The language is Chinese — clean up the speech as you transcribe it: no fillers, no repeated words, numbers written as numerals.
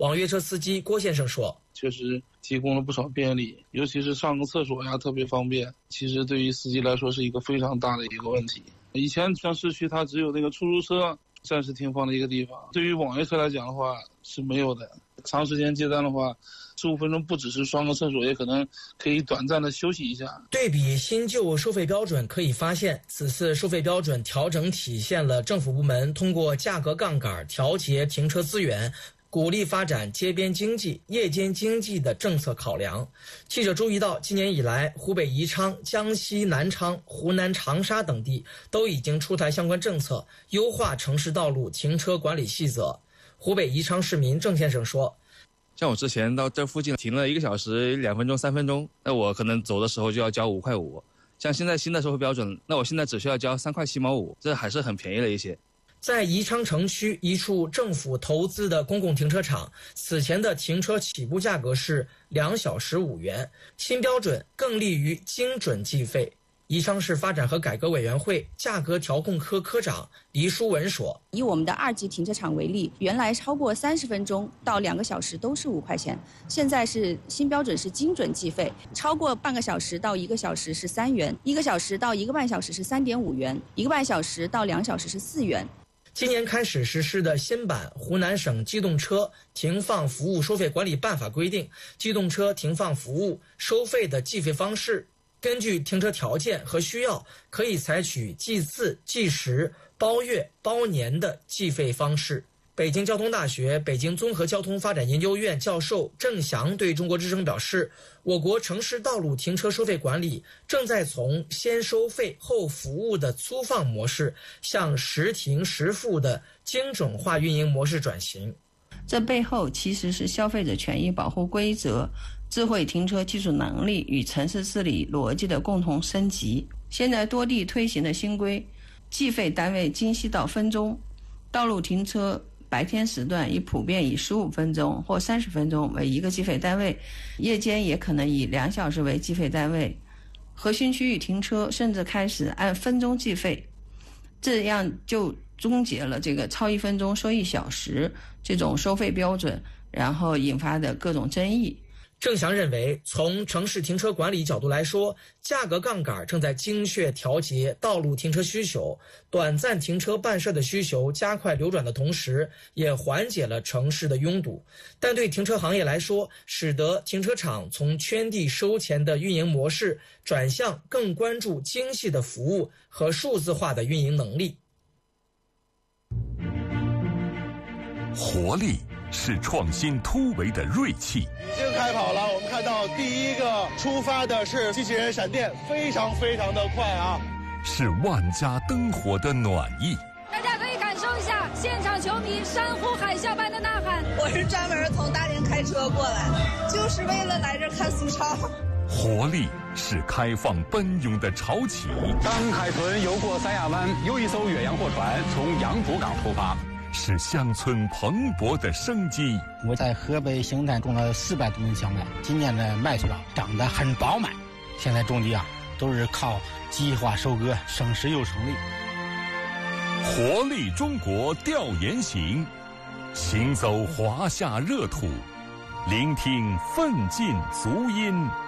网约车司机郭先生说：“ 确实提供了不少便利，尤其是上个厕所呀，特别方便。其实对于司机来说是一个非常大的一个问题。以前像市区它只有那个出租车暂时停放的一个地方，对于网约车来讲的话是没有的。长时间接单的话，15分钟不只是上个厕所，也可能可以短暂的休息一下。” 对比新旧收费标准，可以发现此次收费标准调整体现了政府部门通过价格杠杆调节停车资源，鼓励发展街边经济、夜间经济的政策考量。记者注意到，今年以来，湖北宜昌、江西南昌、湖南长沙等地都已经出台相关政策，优化城市道路停车管理细则。湖北宜昌市民郑先生说：“ 像我之前到这附近停了1个小时2分钟3分钟，那我可能走的时候就要交5块5。像现在新的收费标准，那我现在只需要交3块7毛5，这还是很便宜了一些。” 在宜昌城区一处政府投资的公共停车场，此前的停车起步价格是2小时5元，新标准更利于精准计费。宜昌市发展和改革委员会价格调控科科长黎淑文说：“ 以我们的2级停车场为例，原来超过30分钟到2个小时都是5块钱，现在是新标准是精准计费，超过半个小时到1个小时是3元，1个小时到1个半小时是3.5元，1个半小时到2小时是4元。” 今年开始实施的新版湖南省机动车停放服务收费管理办法规定，机动车停放服务收费的计费方式，根据停车条件和需要，可以采取计次、计时、包月、包年的计费方式。北京交通大学北京综合交通发展研究院教授郑翔对中国之声表示，我国城市道路停车收费管理正在从先收费后服务的粗放模式向实停实付的精准化运营模式转型。 这背后其实是消费者权益保护规则、智慧停车技术能力与城市治理逻辑的共同升级。现在多地推行的新规，计费单位精细到分钟，道路停车白天时段普遍以15分钟或30分钟为一个计费单位，夜间也可能以2小时为计费单位。核心区域停车甚至开始按分钟计费，这样就终结了这个超1分钟收1小时这种收费标准，然后引发的各种争议。 郑翔认为，从城市停车管理角度来说，价格杠杆正在精确调节道路停车需求，短暂停车办事的需求加快流转的同时，也缓解了城市的拥堵。但对停车行业来说，使得停车场从圈地收钱的运营模式转向更关注精细的服务和数字化的运营能力。 活力是创新突围的锐气。 已经开跑了，我们看到第一个出发的是机器人闪电，非常的快啊！ 是万家灯火的暖意。 大家可以感受一下现场球迷山呼海啸般的呐喊。 我是专门从大连开车过来的，就是为了来这看苏超。 活力是开放奔涌的潮起。 当海豚游过三亚湾，又一艘远洋货船从杨浦港出发。 是乡村蓬勃的生机。 我在河北邢台种了400多亩小麦，今年的麦穗长得很饱满。现在种地都是靠计划收割，省时又省力。 活力中国调研行，行走华夏热土，聆听奋进足音。